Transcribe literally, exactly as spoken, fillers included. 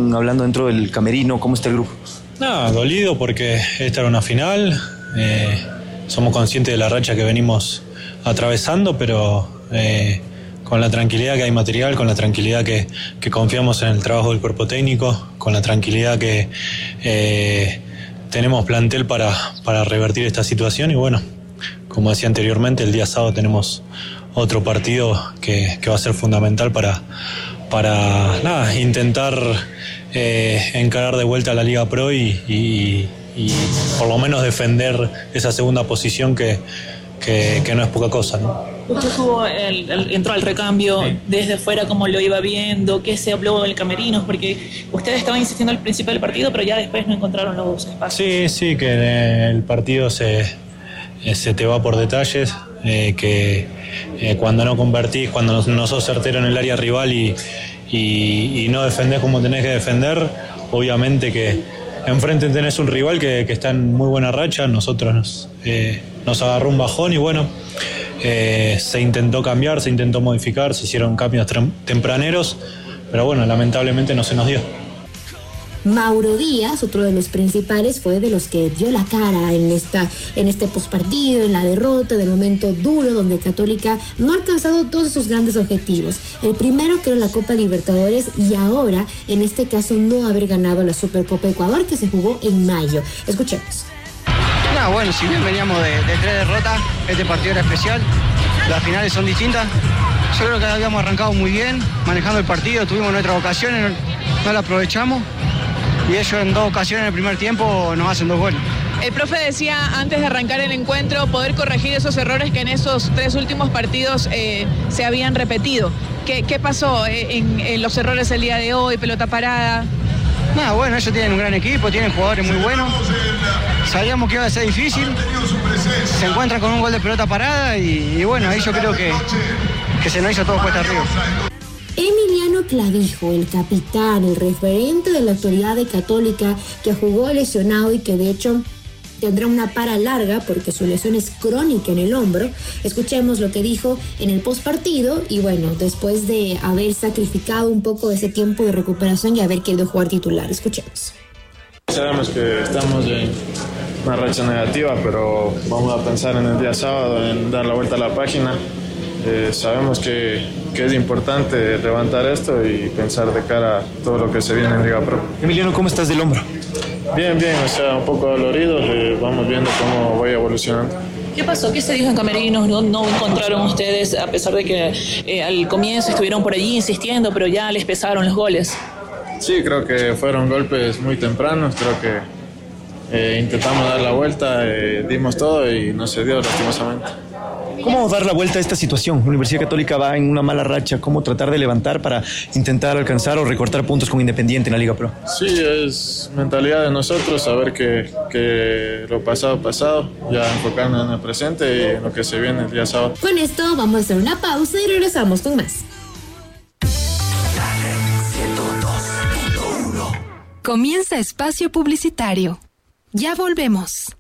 están hablando dentro del camerino? ¿Cómo está el grupo? No, dolido porque esta era una final. Eh, somos conscientes de la racha que venimos atravesando, pero eh, con la tranquilidad que hay material, con la tranquilidad que, que confiamos en el trabajo del cuerpo técnico, con la tranquilidad que eh, tenemos plantel para, para revertir esta situación. Y bueno, como decía anteriormente, el día sábado tenemos otro partido que, que va a ser fundamental para, para nada, intentar eh, encarar de vuelta a la Liga Pro y, y, y por lo menos defender esa segunda posición que, que, que no es poca cosa, ¿no? Usted tuvo el, el, entró al recambio, sí. Desde fuera, ¿cómo lo iba viendo? ¿Qué se habló del camerino? Porque ustedes estaban insistiendo al principio del partido, pero ya después no encontraron los espacios. Sí, sí, que el partido se, se te va por detalles. Eh, que eh, cuando no convertís, cuando no, no sos certero en el área rival y, y, y no defendés como tenés que defender, obviamente que enfrente tenés un rival que, que está en muy buena racha. Nosotros nos, eh, nos agarró un bajón y bueno, eh, se intentó cambiar, se intentó modificar, se hicieron cambios tempraneros, pero bueno, lamentablemente no se nos dio. Mauro Díaz, otro de los principales, fue de los que dio la cara en esta en este postpartido, en la derrota, del momento duro donde Católica no ha alcanzado todos sus grandes objetivos. El primero que era la Copa Libertadores y ahora, en este caso, no haber ganado la Supercopa Ecuador que se jugó en mayo. Escuchemos. No, bueno, si bien veníamos de, de tres derrotas, este partido era especial, las finales son distintas. Yo creo que habíamos arrancado muy bien, manejando el partido, tuvimos nuestras ocasiones, no, no la aprovechamos. Y ellos en dos ocasiones en el primer tiempo nos hacen dos goles. El profe decía antes de arrancar el encuentro poder corregir esos errores que en esos tres últimos partidos eh, se habían repetido. ¿Qué, qué pasó en, en los errores el día de hoy, pelota parada? Nada, bueno, ellos tienen un gran equipo, tienen jugadores muy buenos. Sabíamos que iba a ser difícil. Se encuentran con un gol de pelota parada y, y bueno, ahí yo creo que, que se nos hizo todo cuesta arriba. Emiliano Clavijo, el capitán, el referente de la autoridad de Católica, que jugó lesionado y que de hecho tendrá una para larga porque su lesión es crónica en el hombro. Escuchemos lo que dijo en el postpartido y bueno, después de haber sacrificado un poco de ese tiempo de recuperación y haber querido jugar titular. Escuchemos. Sabemos que estamos en una racha negativa, pero vamos a pensar en el día sábado, en dar la vuelta a la página. Eh, sabemos que, que es importante levantar esto y pensar de cara a todo lo que se viene en Liga Pro. Emiliano, ¿cómo estás del hombro? Bien, bien, o sea, un poco dolorido, eh, vamos viendo cómo voy evolucionando. ¿Qué pasó? ¿Qué se dijo en camerinos? ¿No, no encontraron ustedes, a pesar de que eh, al comienzo estuvieron por allí insistiendo, pero ya les pesaron los goles? Sí, creo que fueron golpes muy tempranos, creo que eh, intentamos dar la vuelta, eh, dimos todo y no se dio lastimosamente. ¿Cómo dar la vuelta a esta situación? La Universidad Católica va en una mala racha. ¿Cómo tratar de levantar para intentar alcanzar o recortar puntos con Independiente en la Liga Pro? Sí, es mentalidad de nosotros, saber que, que lo pasado, pasado, ya enfocarnos en el presente y en lo que se viene el día sábado. Con esto vamos a hacer una pausa y regresamos con más. Comienza espacio publicitario. Ya volvemos.